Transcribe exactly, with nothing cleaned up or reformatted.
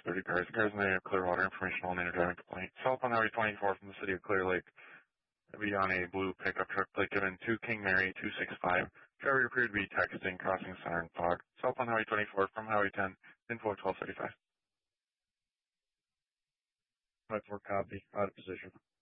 thirty cars. Cars in the area of Clearwater, information on inner driving complaint. Southbound Highway twenty-four from the city of Clear Lake. Be on a blue pickup truck plate given to King Mary two six five. Driver appeared to be texting, crossing center and fog. Southbound Highway twenty-four from Highway ten, info twelve thirty-five. five four copy, out of position.